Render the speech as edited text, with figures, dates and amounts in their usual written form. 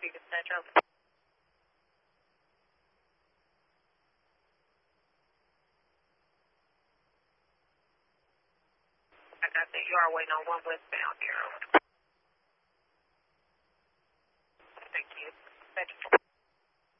you dispatch over. I got that. You are waiting on 1 westbound here. Thank you. Dispatch.